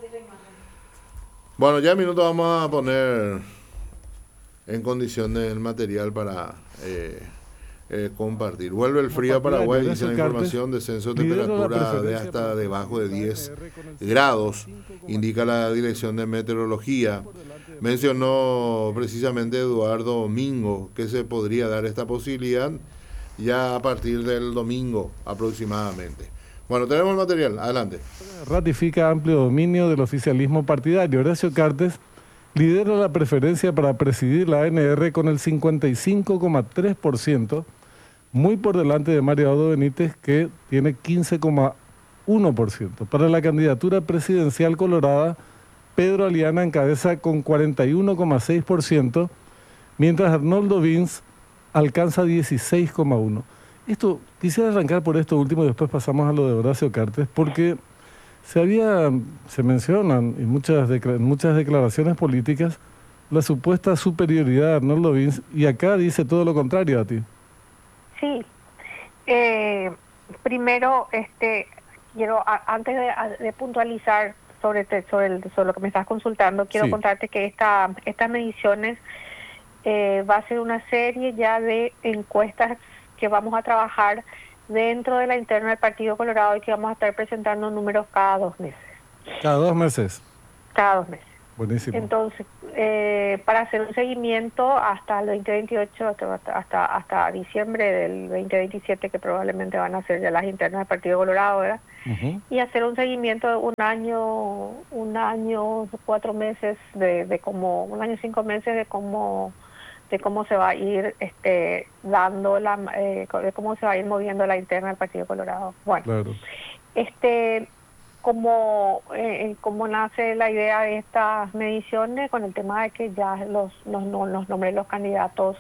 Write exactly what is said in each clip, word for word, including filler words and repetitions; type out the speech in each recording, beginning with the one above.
Bueno, ya en minutos vamos a poner en condiciones el material para eh, eh, compartir. Vuelve el frío a Paraguay, dice la información, descenso de temperatura de hasta debajo de diez grados, indica la Dirección de Meteorología. Mencionó precisamente Eduardo Domingo que se podría dar esta posibilidad ya a partir del domingo aproximadamente. Bueno, tenemos el material, adelante. Ratifica amplio dominio del oficialismo partidario. Horacio Cartes lidera la preferencia para presidir la A N R con el cincuenta y cinco coma tres por ciento, muy por delante de Mario Abdo Benítez, que tiene quince coma uno por ciento. Para la candidatura presidencial colorada, Pedro Aliana encabeza con cuarenta y uno coma seis por ciento, mientras Arnoldo Vince alcanza dieciséis coma uno por ciento. Esto, quisiera arrancar por esto último y después pasamos a lo de Horacio Cartes, porque se había, se mencionan en muchas, en muchas declaraciones políticas la supuesta superioridad de Arnoldo Vince, y acá dice todo lo contrario a ti. Sí. Eh, primero, este, quiero, a, antes de, de puntualizar sobre, te, sobre, el, sobre lo que me estás consultando, quiero sí. contarte que esta, estas mediciones eh, va a ser una serie ya de encuestas que vamos a trabajar dentro de la interna del Partido Colorado y que vamos a estar presentando números cada dos meses. ¿Cada dos meses? Cada dos meses. Buenísimo. Entonces, eh, para hacer un seguimiento hasta el veinte veintiocho, hasta, hasta, hasta diciembre del veinte veintisiete, que probablemente van a ser ya las internas del Partido Colorado, ¿verdad? Uh-huh. Y hacer un seguimiento de un año, un año, cuatro meses, de, de cómo, un año, cinco meses de cómo... de cómo se va a ir este, dando la, eh, de cómo se va a ir moviendo la interna del Partido Colorado. Bueno, claro. este, como, eh, como nace la idea de estas mediciones con el tema de que ya los, los, los nombres de los candidatos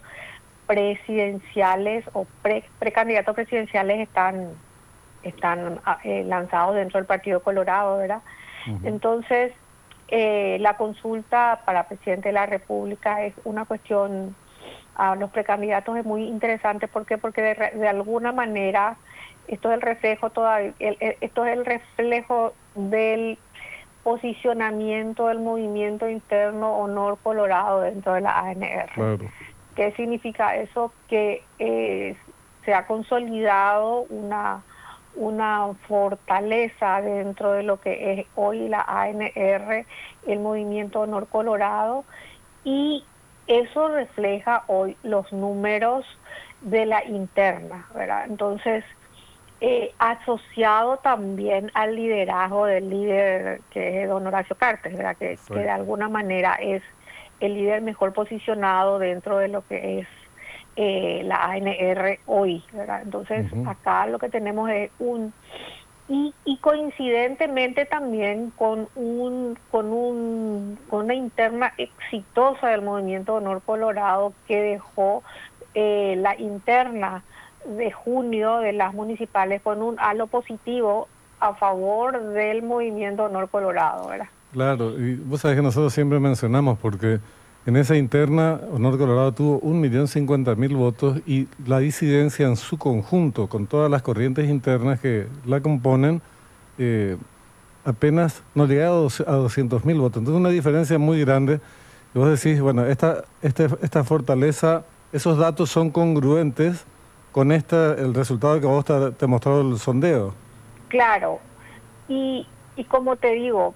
presidenciales o pre, precandidatos presidenciales están, están eh, lanzados dentro del Partido Colorado, ¿verdad? Uh-huh. Entonces, Eh, la consulta para presidente de la República es una cuestión a los precandidatos es muy interesante. ¿Por qué? Porque de, de alguna manera esto es el reflejo todavía, el, el, esto es el reflejo del posicionamiento del movimiento interno Honor Colorado dentro de la A N R. Claro. ¿Qué significa eso? Que eh, se ha consolidado una una fortaleza dentro de lo que es hoy la A N R, el movimiento Honor Colorado, y eso refleja hoy los números de la interna, ¿verdad? Entonces, eh, asociado también al liderazgo del líder que es don Horacio Cartes, ¿verdad? Que, sí. que de alguna manera es el líder mejor posicionado dentro de lo que es Eh, la A N R hoy, ¿verdad? Entonces, uh-huh. acá lo que tenemos es un y, y coincidentemente también con un con un con una interna exitosa del movimiento Honor Colorado que dejó eh, la interna de junio de las municipales con un halo positivo a favor del movimiento Honor Colorado, ¿verdad? Claro, y vos sabés que nosotros siempre mencionamos porque en esa interna, Honor Colorado tuvo un millón cincuenta mil votos y la disidencia en su conjunto, con todas las corrientes internas que la componen, eh, apenas no llega a doscientos mil votos. Entonces una diferencia muy grande. Y vos decís, bueno, esta, este, esta fortaleza, esos datos son congruentes con esta, el resultado que vos te, te mostró el sondeo. Claro, y, y como te digo,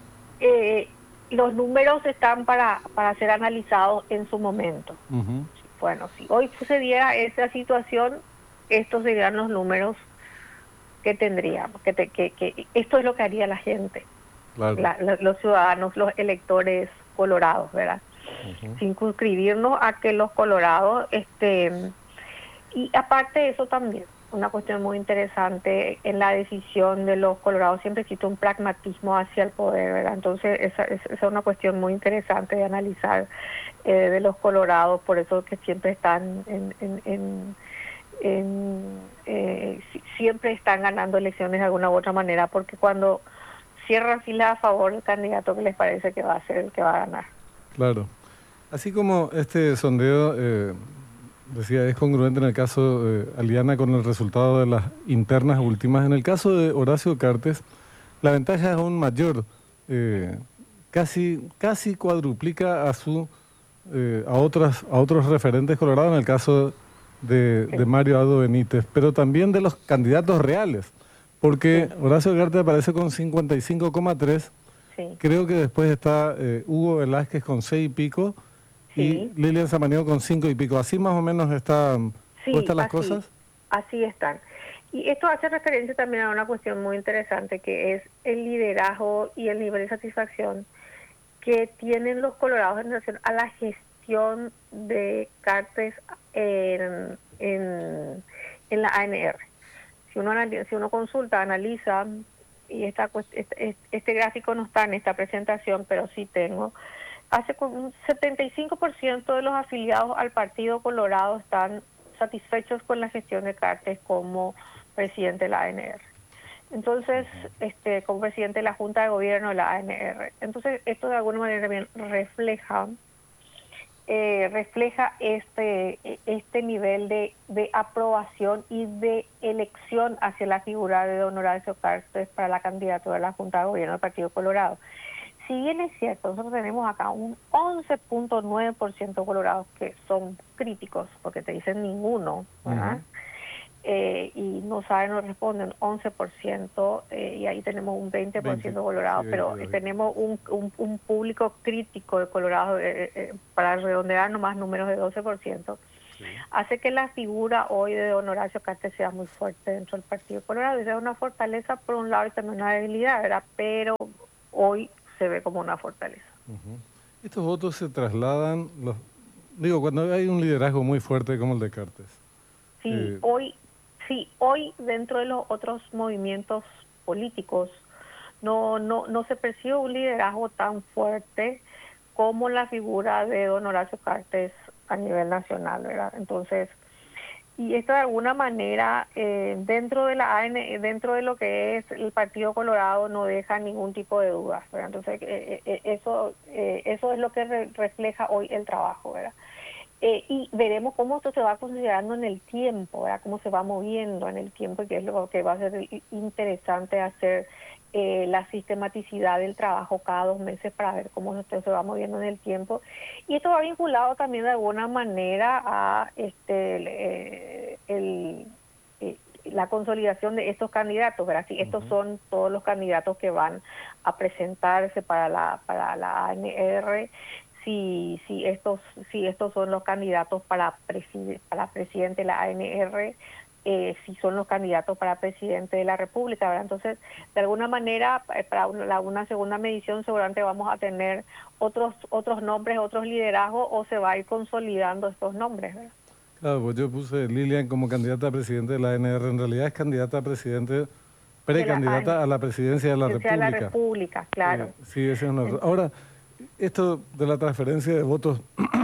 eh, los números están para, para ser analizados en su momento. Uh-huh. Bueno, si hoy se diera esa situación, estos serían los números que tendríamos. Que, te, que, que esto es lo que haría la gente, claro. la, la, los ciudadanos, los electores colorados, ¿verdad? Uh-huh. Circunscribirnos a que los colorados, este, y aparte de eso también, una cuestión muy interesante en la decisión de los colorados, siempre existe un pragmatismo hacia el poder, ¿verdad? Entonces esa, esa es una cuestión muy interesante de analizar eh, de los colorados, por eso que siempre están en, en, en, en eh, siempre están ganando elecciones de alguna u otra manera, porque cuando cierran filas a favor del candidato que les parece que va a ser el que va a ganar. Claro. Así como este sondeo eh, decía, es congruente en el caso de Aliana con el resultado de las internas últimas. En el caso de Horacio Cartes, la ventaja es aún mayor, eh, casi, casi cuadruplica a su eh, a otras a otros referentes colorados, en el caso de, Sí. de Mario Aldo Benítez, pero también de los candidatos reales, porque Sí. Horacio Cartes aparece con cincuenta y cinco coma tres, Sí. creo que después está eh, Hugo Velázquez con seis y pico, Sí. y Lilian Samaniego con cinco y pico. Así más o menos están Sí, puestas las así, cosas. así están. Y esto hace referencia también a una cuestión muy interesante, que es el liderazgo y el nivel de satisfacción que tienen los colorados en relación a la gestión de Cartes en, en, en la A N R. Si uno, analiza, si uno consulta, analiza, y esta, este, este gráfico no está en esta presentación, pero sí tengo, hace con un setenta y cinco por ciento de los afiliados al Partido Colorado están satisfechos con la gestión de Cartes como presidente de la A N R. Entonces, este, como presidente de la Junta de Gobierno de la A N R. Entonces, esto de alguna manera también refleja eh, refleja este este nivel de, de aprobación y de elección hacia la figura de don Horacio Cartes para la candidatura de la Junta de Gobierno del Partido Colorado. Si bien es cierto, nosotros tenemos acá un once punto nueve por ciento colorados que son críticos, porque te dicen ninguno, ¿verdad? Uh-huh. Eh, y no saben, no responden, once por ciento, eh, y ahí tenemos un veinte por ciento veinte, colorado, sí, pero veinte, veinte. Tenemos un, un, un público crítico de colorado, eh, eh, para redondear nomás números de doce por ciento, sí. Hace que la figura hoy de don Horacio Cartes sea muy fuerte dentro del Partido Colorado, y sea una fortaleza por un lado y también una debilidad, ¿verdad? Pero hoy se ve como una fortaleza. Uh-huh. Estos votos se trasladan, los, digo, cuando hay un liderazgo muy fuerte como el de Cartes. Sí, eh, hoy, sí, hoy dentro de los otros movimientos políticos no, no, no se percibe un liderazgo tan fuerte como la figura de don Horacio Cartes a nivel nacional, ¿verdad? Entonces, y esto de alguna manera eh, dentro de la A N, dentro de lo que es el Partido Colorado no deja ningún tipo de dudas, ¿verdad? Entonces eh, eh, eso eh, eso es lo que re, refleja hoy el trabajo, ¿verdad? Eh, y veremos cómo esto se va considerando en el tiempo, ¿verdad? Cómo se va moviendo en el tiempo, que es lo que va a ser interesante hacer eh, la sistematicidad del trabajo cada dos meses para ver cómo esto se va moviendo en el tiempo. Y esto va vinculado también de alguna manera a este eh, el, eh, la consolidación de estos candidatos, ¿verdad? Si estos son todos los candidatos que van a presentarse para la para la A N R, si si estos si estos son los candidatos para preside, para presidente de la A N R, eh, si son los candidatos para presidente de la República, ¿verdad? Entonces, de alguna manera, para una, una segunda medición seguramente vamos a tener otros otros nombres, otros liderazgos, o se va a ir consolidando estos nombres, ¿verdad? Claro, pues yo puse Lilian como candidata a presidente de la A N R, en realidad es candidata a presidente, precandidata la, a la presidencia de la República. De la República, claro. Eh, sí, ese es un error. Ahora, esto de la transferencia de votos,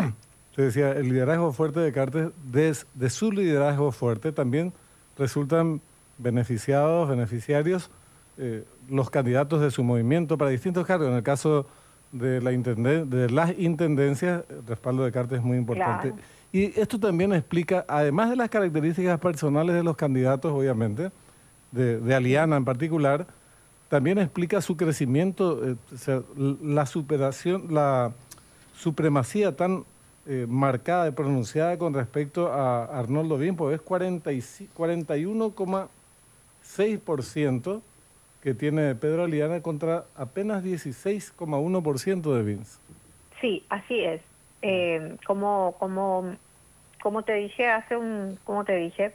te decía, el liderazgo fuerte de Cartes, de, de su liderazgo fuerte también resultan beneficiados, beneficiarios, eh, los candidatos de su movimiento para distintos cargos. En el caso de, la intenden de las intendencias, el respaldo de Cartes es muy importante. Claro. Y esto también explica, además de las características personales de los candidatos, obviamente, de, de Aliana en particular, también explica su crecimiento, eh, o sea, la superación, la supremacía tan eh, marcada y pronunciada con respecto a Arnoldo Bimpo. Es cuarenta y uno coma seis por ciento que tiene Pedro Aliana contra apenas dieciséis coma uno por ciento de Vince. Sí, así es. Eh, como, como, como te dije hace un, como te dije,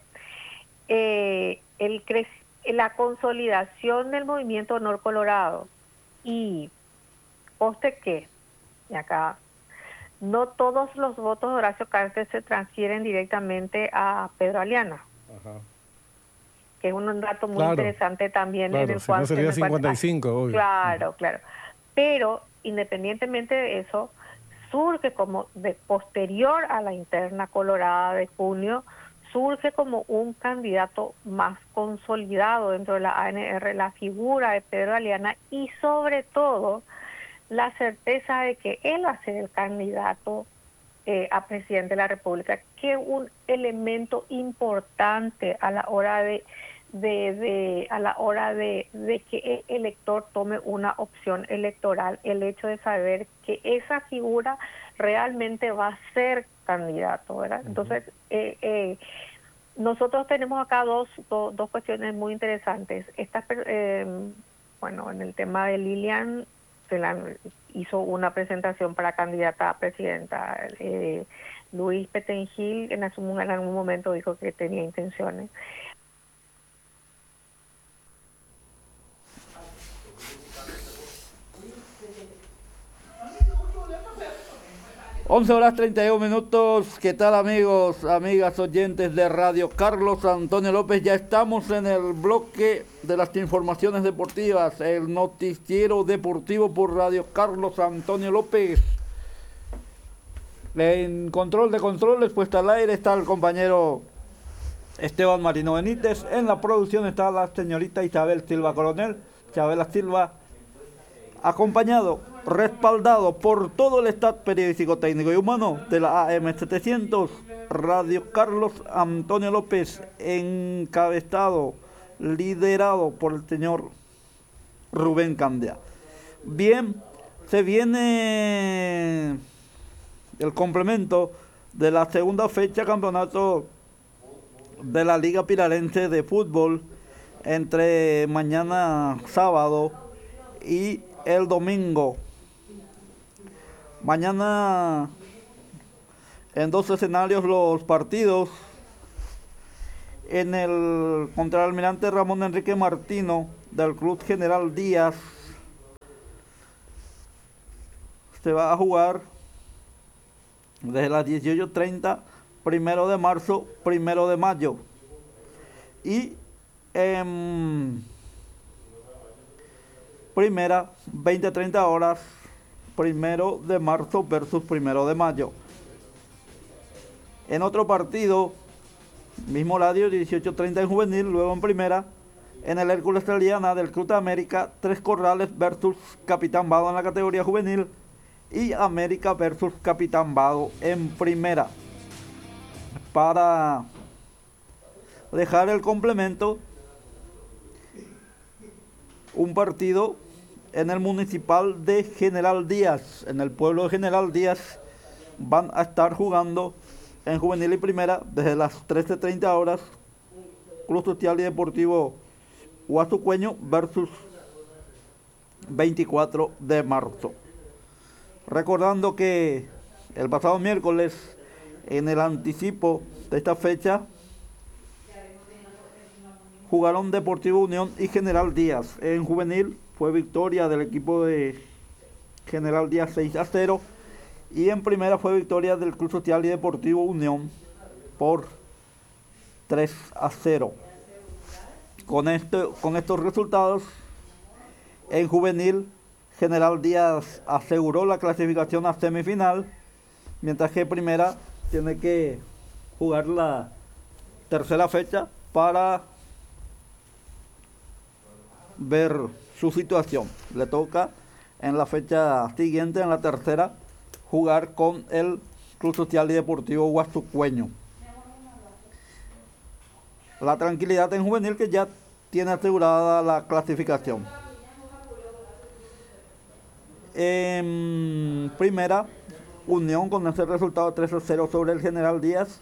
eh, el crecimiento, la consolidación del movimiento Honor Colorado y poste que, y acá, no todos los votos de Horacio Cartes se transfieren directamente a Pedro Aliana. Ajá. Que es un dato muy claro, interesante también. Claro, en el si cual, no sería en el cincuenta y cinco, cual, obvio. Claro, uh-huh. claro. Pero, independientemente de eso, surge como de posterior a la interna colorada de junio, surge como un candidato más consolidado dentro de la A N R, la figura de Pedro Aliana, y sobre todo la certeza de que él va a ser el candidato eh, a presidente de la República, que es un elemento importante a la hora de, de, de a la hora de, de que el elector tome una opción electoral, el hecho de saber que esa figura realmente va a ser candidato, ¿verdad? Uh-huh. Entonces, eh, eh, nosotros tenemos acá dos, do, dos cuestiones muy interesantes. Esta, eh, bueno, en el tema de Lilian, se la hizo una presentación para candidata a presidenta. Eh, Luis Petengil en, algún, en algún momento dijo que tenía intenciones. once horas treinta y un minutos. ¿Qué tal, amigos, amigas oyentes de Radio Carlos Antonio López? Ya estamos en el bloque de las informaciones deportivas, el noticiero deportivo por Radio Carlos Antonio López. En control de controles, puesta al aire, está el compañero Esteban Marino Benítez. En la producción está la señorita Isabel Silva Coronel, Isabela Silva, acompañado, respaldado por todo el staff periodístico, técnico y humano de la A M setecientos, Radio Carlos Antonio López, encabezado, liderado por el señor Rubén Candia. Bien, se viene el complemento de la segunda fecha campeonato de la Liga Pirarense de Fútbol entre mañana sábado y el domingo. Mañana en dos escenarios los partidos. En el contra el almirante Ramón Enrique Martino del Club General Díaz se va a jugar desde las dieciocho treinta, primero de marzo, primero de mayo. Y en primera, veinte a treinta horas, primero de marzo versus primero de mayo. En otro partido, mismo horario, dieciocho treinta en juvenil, luego en primera, en el Hércules Teliana del Club de América, Tres Corrales versus Capitán Vado en la categoría juvenil y América versus Capitán Vado en primera. Para dejar el complemento, un partido en el municipal de General Díaz, en el pueblo de General Díaz, van a estar jugando en juvenil y primera desde las trece treinta horas, Club Social y Deportivo Huastucueño versus veinticuatro de marzo. Recordando que el pasado miércoles, en el anticipo de esta fecha, jugaron Deportivo Unión y General Díaz. En juvenil fue victoria del equipo de General Díaz seis a cero. Y en primera fue victoria del Club Social y Deportivo Unión por tres a cero. Con, este, con estos resultados, en juvenil, General Díaz aseguró la clasificación a semifinal, mientras que primera tiene que jugar la tercera fecha para ver su situación. Le toca en la fecha siguiente, en la tercera, jugar con el Club Social y Deportivo Huastucueño. La tranquilidad en juvenil, que ya tiene asegurada la clasificación. En primera, Unión, con ese resultado tres a cero sobre el General Díaz,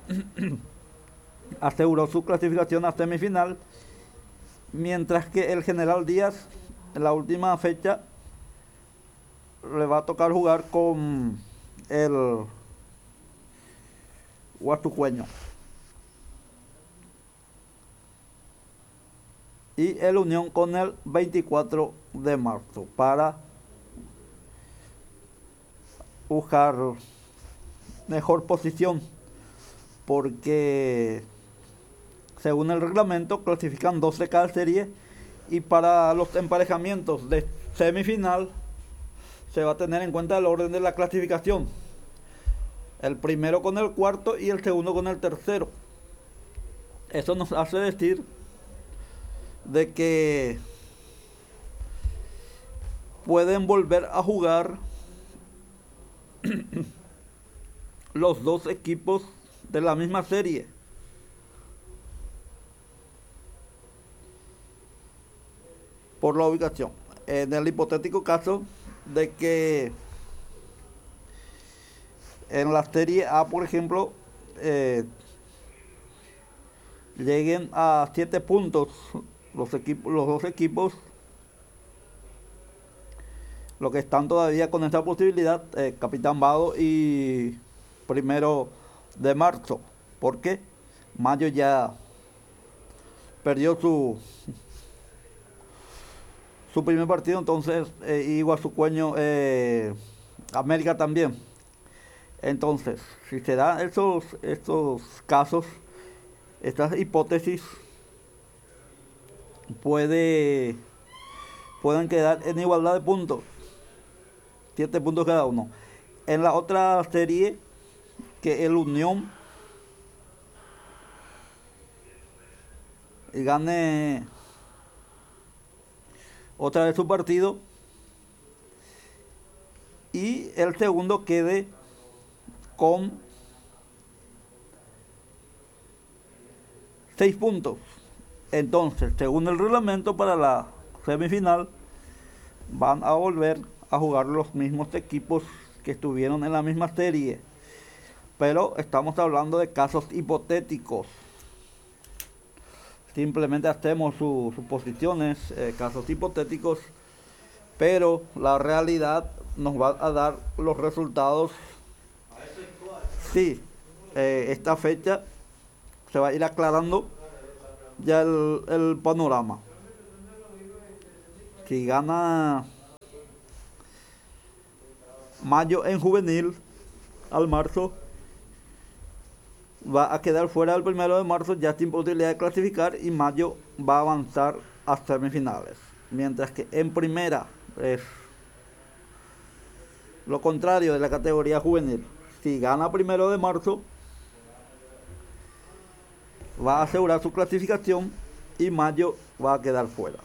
aseguró su clasificación a semifinal, mientras que el General Díaz, en la última fecha, le va a tocar jugar con el Huastucueño. Y el Unión con el veinticuatro de marzo para buscar mejor posición, porque según el reglamento clasifican doce cada serie, y para los emparejamientos de semifinal se va a tener en cuenta el orden de la clasificación, el primero con el cuarto y el segundo con el tercero. Eso nos hace decir de que pueden volver a jugar los dos equipos de la misma serie. por la ubicación. En el hipotético caso de que en la Serie A, por ejemplo, eh, lleguen a siete puntos los equipos, los dos equipos, los que están todavía con esta posibilidad, eh, Capitán Vado y Primero de Marzo, porque Mayo ya perdió su su primer partido, entonces eh, y Guasucueño, eh, América también. Entonces, si se dan esos, estos casos, estas hipótesis, puede, pueden quedar en igualdad de puntos, siete puntos cada uno. En la otra serie, que el Unión gane otra vez su partido y el segundo quede con seis puntos. Entonces, según el reglamento, para la semifinal van a volver a jugar los mismos equipos que estuvieron en la misma serie, pero estamos hablando de casos hipotéticos. Simplemente hacemos sus suposiciones, eh, casos hipotéticos, pero la realidad nos va a dar los resultados. Sí, eh, esta fecha se va a ir aclarando ya el, el panorama. Si gana Mayo en juvenil al marzo, va a quedar fuera el primero de marzo ya sin posibilidad de clasificar, y Mayo va a avanzar a semifinales. Mientras que en primera es lo contrario de la categoría juvenil. Si gana primero de marzo, va a asegurar su clasificación y Mayo va a quedar fuera.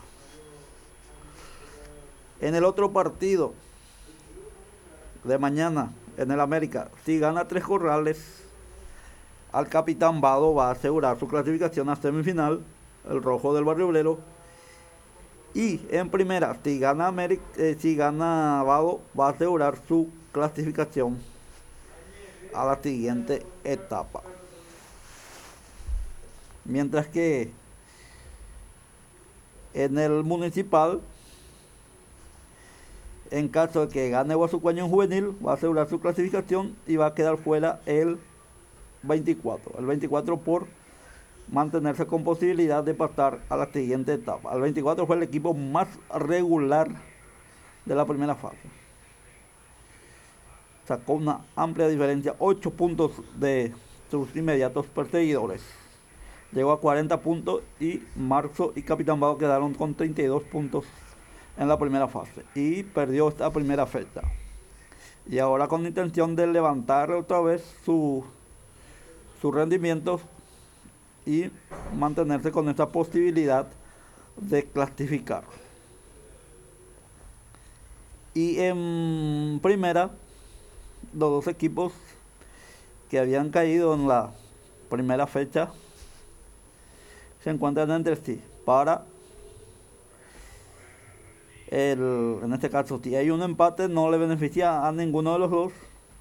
En el otro partido de mañana, en el América, si gana Tres Corrales, al Capitán Vado va a asegurar su clasificación a semifinal, el rojo del Barrio Obrero. Y en primera, si gana, América, eh, si gana Vado, va a asegurar su clasificación a la siguiente etapa. Mientras que en el municipal, en caso de que gane Guasucueño en juvenil, va a asegurar su clasificación y va a quedar fuera el veinticuatro. El veinticuatro por mantenerse con posibilidad de pasar a la siguiente etapa. El veinticuatro fue el equipo más regular de la primera fase. Sacó una amplia diferencia, ocho puntos de sus inmediatos perseguidores. Llegó a cuarenta puntos y Marzo y Capitán Vado quedaron con treinta y dos puntos en la primera fase. Y perdió esta primera fecha. Y ahora con intención de levantar otra vez su, su rendimiento y mantenerse con esta posibilidad de clasificar. Y en primera, los dos equipos que habían caído en la primera fecha se encuentran entre sí para el, en este caso, si hay un empate, no le beneficia a ninguno de los dos,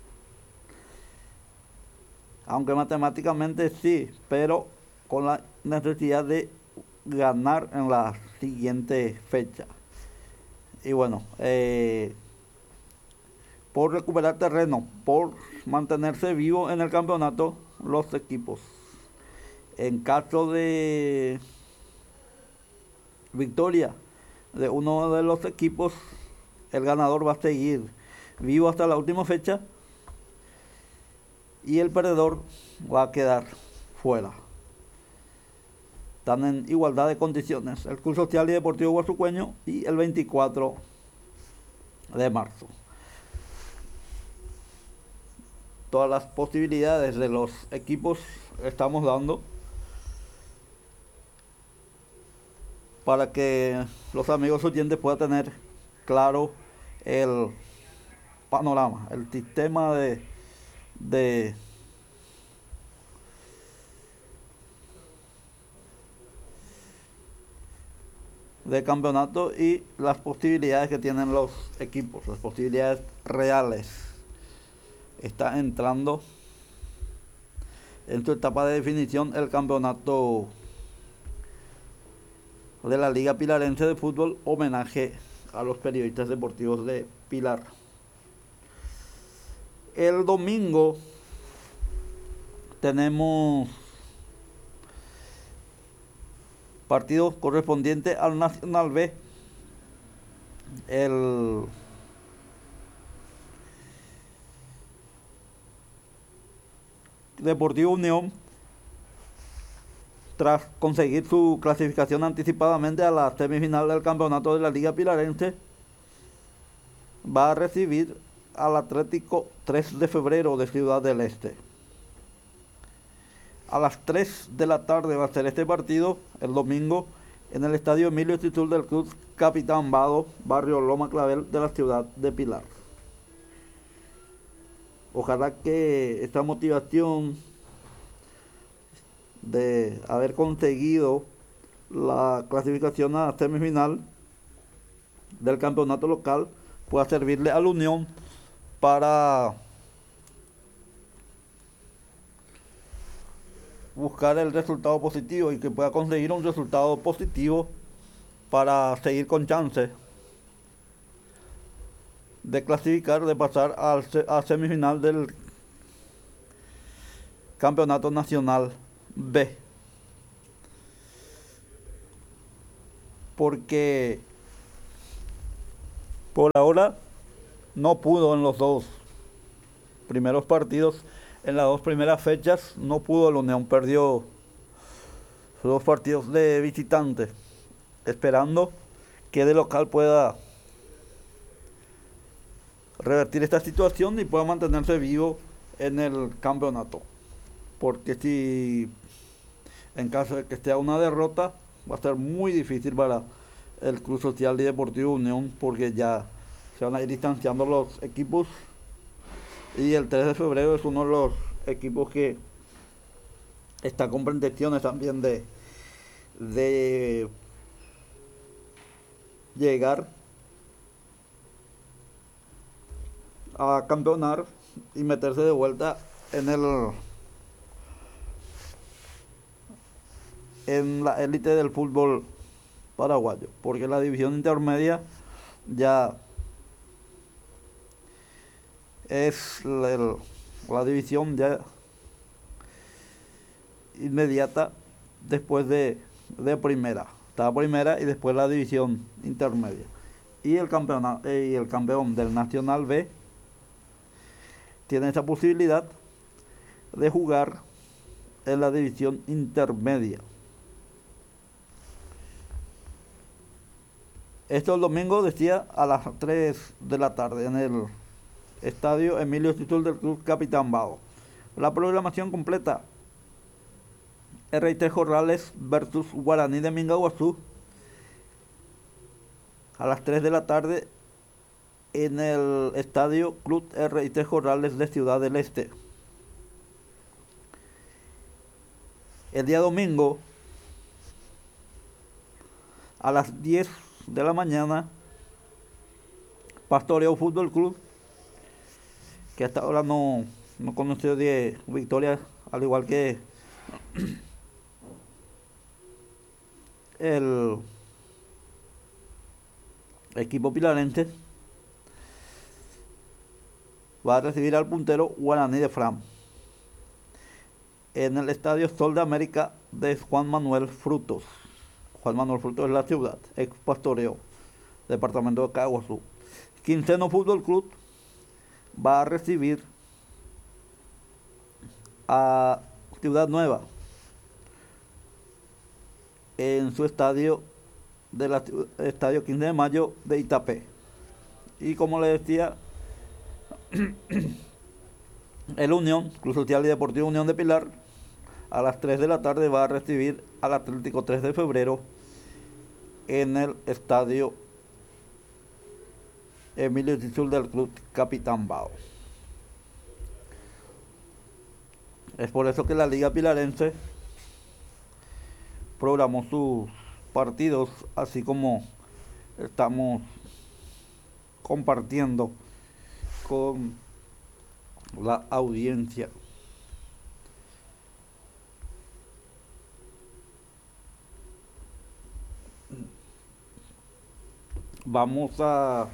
aunque matemáticamente sí, pero con la necesidad de ganar en la siguiente fecha. Y bueno, eh, por recuperar terreno, por mantenerse vivo en el campeonato, los equipos, en caso de victoria de uno de los equipos, el ganador va a seguir vivo hasta la última fecha y el perdedor va a quedar fuera. Están en igualdad de condiciones el Club Social y Deportivo Guasucueño y el veinticuatro de marzo. Todas las posibilidades de los equipos estamos dando para que los amigos oyentes puedan tener claro el panorama, el sistema de, de de campeonato y las posibilidades que tienen los equipos, las posibilidades reales. Está entrando en su etapa de definición el campeonato de la Liga Pilarense de Fútbol, homenaje a los periodistas deportivos de Pilar. El domingo tenemos partido correspondiente al Nacional B. El Deportivo Unión, tras conseguir su clasificación anticipadamente a la semifinal del campeonato de la Liga Pilarense, va a recibir al Atlético tres de febrero de Ciudad del Este. A las tres de la tarde va a ser este partido, el domingo, en el estadio Emilio Titul del Club Capitán Vado, barrio Loma Clavel de la ciudad de Pilar. Ojalá que esta motivación de haber conseguido la clasificación a la semifinal del campeonato local pueda servirle a la Unión para buscar el resultado positivo y que pueda conseguir un resultado positivo para seguir con chance de clasificar, de pasar al a semifinal del campeonato nacional B. Porque por ahora no pudo en los dos primeros partidos, en las dos primeras fechas no pudo. La Unión perdió sus dos partidos de visitante, esperando que de local pueda revertir esta situación y pueda mantenerse vivo en el campeonato. Porque si en caso de que esté una derrota, va a ser muy difícil para el Club Social y Deportivo Unión, porque ya se van a ir distanciando los equipos y el tres de febrero es uno de los equipos que está con pretensiones también de, de llegar a campeonar y meterse de vuelta en el en la élite del fútbol paraguayo, porque la división intermedia ya es la, la división ya inmediata después de, de primera. Está primera y después la división intermedia. Y el campeonato, y el campeón del Nacional B tiene esa posibilidad de jugar en la división intermedia. Esto el domingo, decía, a las tres de la tarde en el estadio Emilio Titul del Club Capitán Vado. La programación completa: R I T Jorrales versus Guaraní de Mingaguazú a las tres de la tarde en el estadio Club R I T Jorrales de Ciudad del Este. El día domingo a las diez de la mañana, Pastoreo Fútbol Club, que hasta ahora no, no conoció de victoria, al igual que el equipo pilarense, va a recibir al puntero Guaraní de Fram en el estadio Sol de América de Juan Manuel Frutos. Juan Manuel Frutos es la ciudad, ex Pastoreo, departamento de Caguazú. Quinceno Fútbol Club va a recibir a Ciudad Nueva en su estadio de la estadio quince de mayo de Itapé. Y como le decía, el Unión, Club Social y Deportivo Unión de Pilar, a las tres de la tarde va a recibir al Atlético tres de febrero en el estadio Emilio Titul del Club Capitán Vado. Es por eso que la Liga Pilarense programó sus partidos, así como estamos compartiendo con la audiencia. Vamos a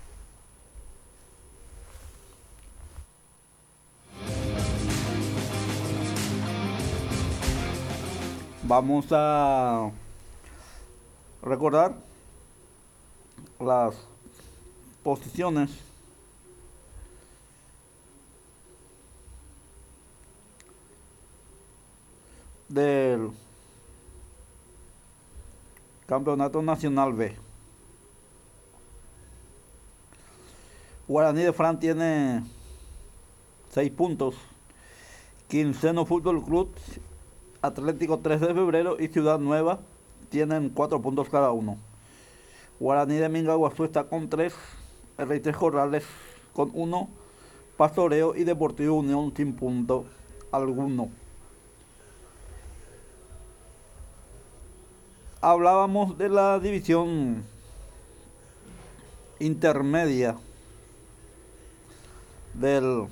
vamos a recordar las posiciones del Campeonato Nacional B. Guaraní de Fran tiene seis puntos. Quinceno Fútbol Club, Atlético tres de Febrero y Ciudad Nueva tienen cuatro puntos cada uno. Guaraní de Mingaguazú está con tres, el Rey Tres Corrales con uno, Pastoreo y Deportivo Unión sin punto alguno. Hablábamos de la división intermedia del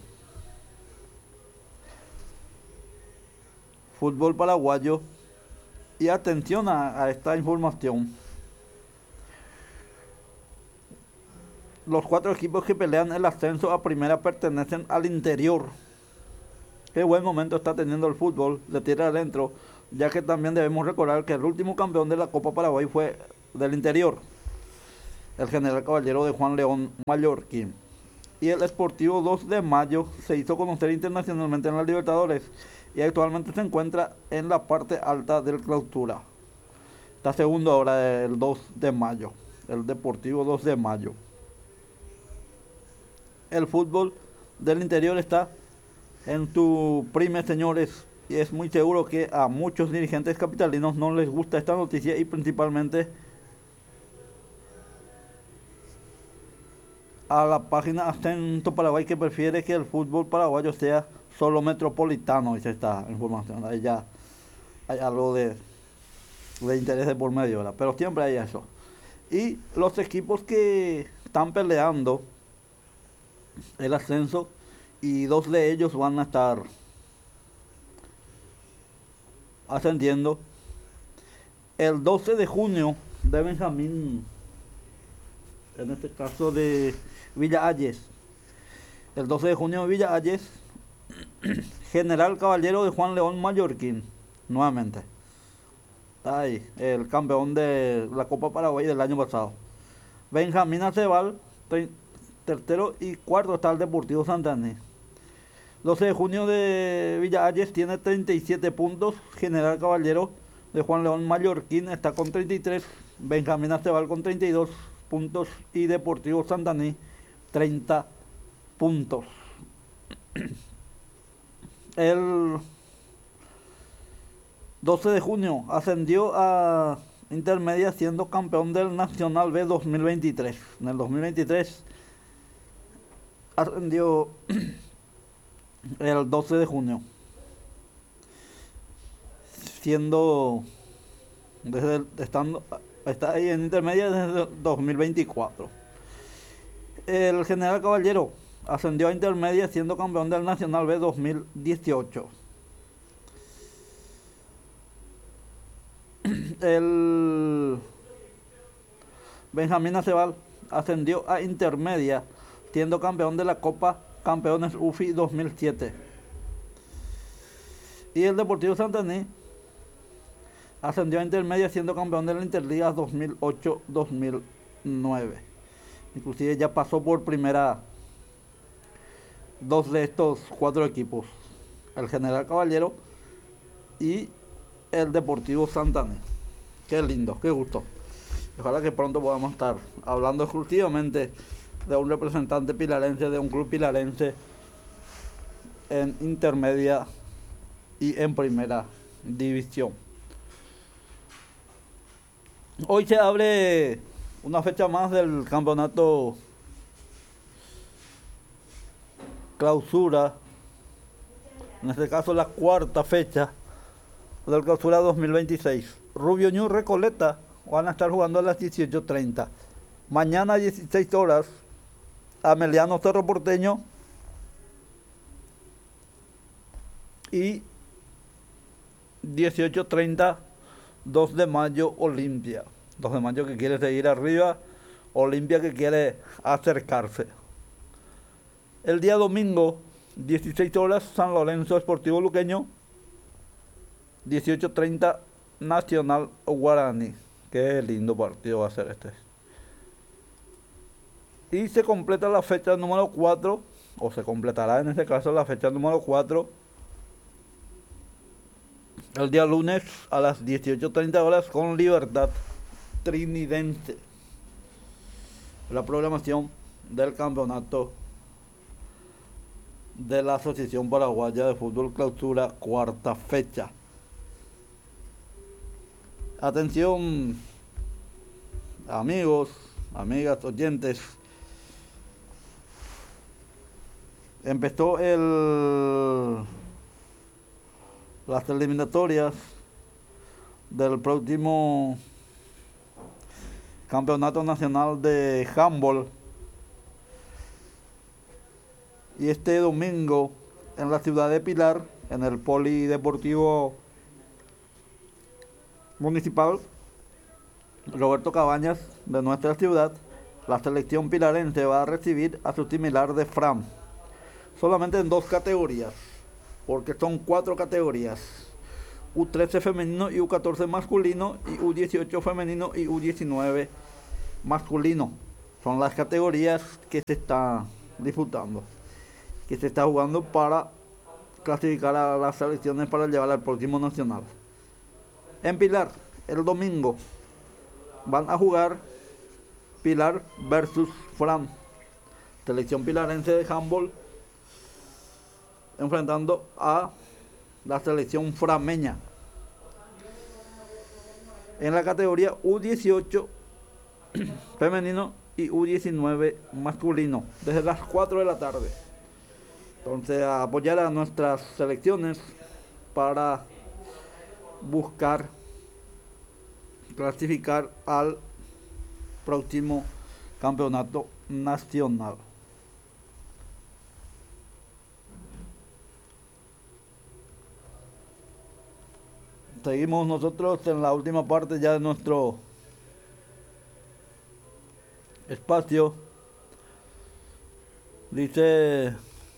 fútbol paraguayo y atención a, a esta información. Los cuatro equipos que pelean el ascenso a primera pertenecen al interior. Qué buen momento está teniendo el fútbol de tierra adentro, ya que también debemos recordar que el último campeón de la Copa Paraguay fue del interior, el General Caballero de Juan León Mallorquín. Y el Sportivo dos de Mayo se hizo conocer internacionalmente en la Libertadores y actualmente se encuentra en la parte alta del Clausura. Está segundo ahora el dos de Mayo, el Deportivo dos de Mayo. El fútbol del interior está en su prime, señores, y es muy seguro que a muchos dirigentes capitalinos no les gusta esta noticia y principalmente a la página Ascenso Paraguay, que prefiere que el fútbol paraguayo sea solo metropolitano, dice esta información. Ahí ya hay algo de, de interés de por medio, ¿verdad? Pero siempre hay eso. Y los equipos que están peleando el ascenso, y dos de ellos van a estar ascendiendo. El doce de junio de Benjamín, en este caso de Villa Ayes, el doce de junio de Villa Ayes, General Caballero de Juan León Mallorquín, nuevamente. Ahí, el campeón de la Copa Paraguay del año pasado. Benjamín Acebal, tercero y cuarto está el Deportivo Santander. doce de junio de Villa Ayes tiene treinta y siete puntos. General Caballero de Juan León Mallorquín está con treinta y tres. Benjamín Acebal con treinta y dos puntos y Deportivo Santander treinta puntos. El doce de junio ascendió a intermedia siendo campeón del Nacional B dos mil veintitrés. En el dos mil veintitrés ascendió el doce de junio, siendo desde el, estando está ahí en intermedia desde el dos mil veinticuatro. El General Caballero ascendió a intermedia siendo campeón del Nacional B dos mil dieciocho. El Benjamín Acebal ascendió a intermedia siendo campeón de la Copa Campeones U F I dos mil siete. Y el Deportivo Santander ascendió a intermedia siendo campeón de la Interliga dos mil ocho dos mil nueve. Inclusive ya pasó por primera dos de estos cuatro equipos, el General Caballero y el Deportivo Santander. Qué lindo, qué gusto. Ojalá que pronto podamos estar hablando exclusivamente de un representante pilarense, de un club pilarense en intermedia y en primera división. Hoy se abre una fecha más del campeonato Clausura, en este caso la cuarta fecha del Clausura dos mil veintiséis. Rubio Ñu Recoleta, van a estar jugando a las dieciocho treinta. Mañana a dieciséis horas, Ameliano Cerro Porteño y dieciocho treinta, dos de mayo Olimpia. dos de mayo que quiere seguir arriba, Olimpia que quiere acercarse. El día domingo, dieciséis horas, San Lorenzo Sportivo Luqueño, dieciocho treinta, Nacional Guaraní. Qué lindo partido va a ser este. Y se completa la fecha número cuatro, o se completará en este caso la fecha número cuatro, el día lunes a las dieciocho treinta horas con Libertad Trinidense. La programación del campeonato de la Asociación Paraguaya de Fútbol Clausura, cuarta fecha. Atención, amigos, amigas, oyentes. Empezó el las eliminatorias del próximo Campeonato Nacional de Handball. Y este domingo en la ciudad de Pilar, en el Polideportivo Municipal Roberto Cabañas de nuestra ciudad, la selección pilarense va a recibir a su similar de Fram, solamente en dos categorías, porque son cuatro categorías: U trece femenino y U catorce masculino, y U dieciocho femenino y U diecinueve masculino. Son las categorías que se está disputando, que se está jugando para clasificar a las selecciones para llevar al próximo nacional. En Pilar, el domingo, van a jugar Pilar versus Fram, selección pilarense de handball, enfrentando a la selección frameña. En la categoría U dieciocho femenino y U diecinueve masculino, desde las cuatro de la tarde. Entonces, a apoyar a nuestras selecciones para buscar clasificar al próximo campeonato nacional. Seguimos nosotros en la última parte ya de nuestro espacio. Dice: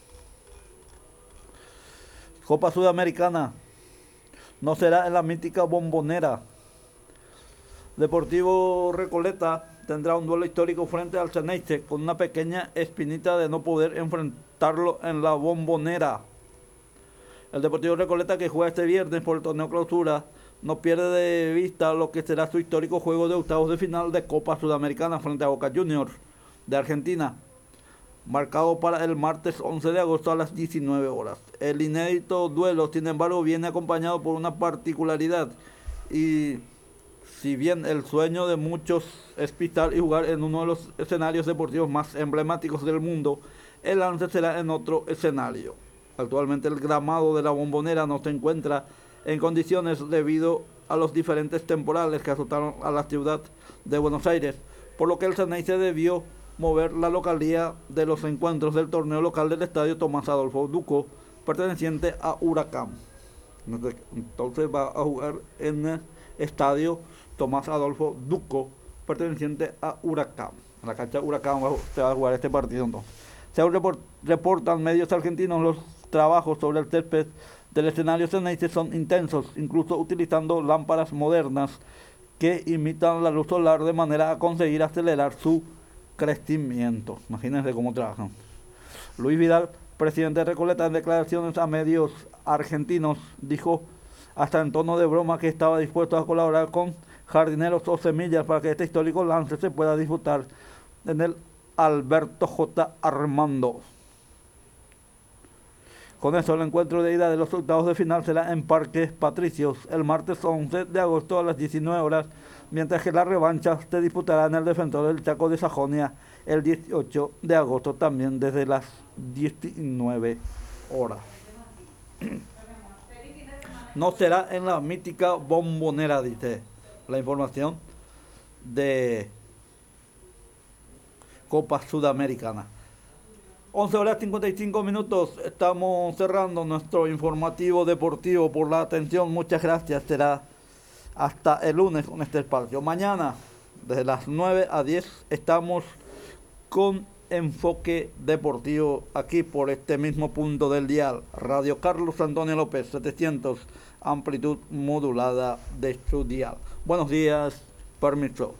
Copa Sudamericana no será en la mítica Bombonera. Deportivo Recoleta tendrá un duelo histórico frente al Ceneice, con una pequeña espinita de no poder enfrentarlo en la Bombonera. El Deportivo Recoleta, que juega este viernes por el torneo Clausura, no pierde de vista lo que será su histórico juego de octavos de final de Copa Sudamericana frente a Boca Juniors de Argentina, marcado para el martes once de agosto a las diecinueve horas. El inédito duelo, sin embargo, viene acompañado por una particularidad, y si bien el sueño de muchos es pisar y jugar en uno de los escenarios deportivos más emblemáticos del mundo, el lance será en otro escenario. Actualmente el gramado de la Bombonera no se encuentra en condiciones debido a los diferentes temporales que azotaron a la ciudad de Buenos Aires, por lo que el Ceneice debió mover la localía de los encuentros del torneo local del estadio Tomás Adolfo Ducco, perteneciente a Huracán. Entonces va a jugar en el estadio Tomás Adolfo Ducco, perteneciente a Huracán. En la cancha de Huracán se va a jugar este partido entonces. Según report, reportan medios argentinos, los trabajos sobre el césped del escenario Ceneice son intensos, incluso utilizando lámparas modernas que imitan la luz solar de manera a conseguir acelerar su crecimiento. Imagínense cómo trabajan. Luis Vidal, presidente de Recoleta, en declaraciones a medios argentinos, dijo hasta en tono de broma que estaba dispuesto a colaborar con jardineros o semillas para que este histórico lance se pueda disputar en el Alberto J. Armando. Con eso, el encuentro de ida de los octavos de final será en Parque Patricios el martes once de agosto a las diecinueve horas, mientras que la revancha se disputará en el Defensor del Chaco de Sajonia el dieciocho de agosto, también desde las diecinueve horas. No será en la mítica Bombonera, dice la información de Copa Sudamericana. once horas cincuenta y cinco minutos, estamos cerrando nuestro informativo deportivo por la atención. Muchas gracias, será hasta el lunes con este espacio. Mañana, desde las nueve a diez, estamos con Enfoque Deportivo aquí por este mismo punto del dial. Radio Carlos Antonio López, setecientos, amplitud modulada de su dial. Buenos días, permiso.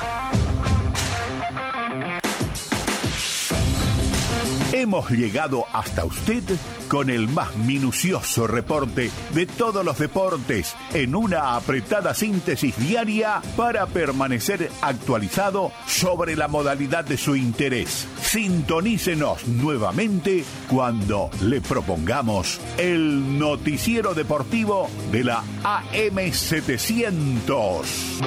Hemos llegado hasta usted con el más minucioso reporte de todos los deportes en una apretada síntesis diaria para permanecer actualizado sobre la modalidad de su interés. Sintonícenos nuevamente cuando le propongamos el noticiero deportivo de la A M setecientos.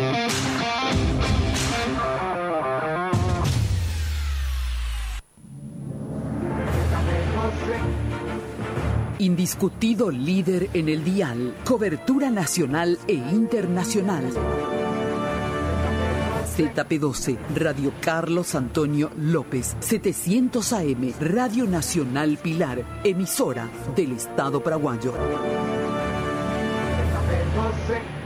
Indiscutido líder en el dial, cobertura nacional e internacional. Z P doce, Radio Carlos Antonio López, setecientos A M, Radio Nacional Pilar, emisora del Estado paraguayo.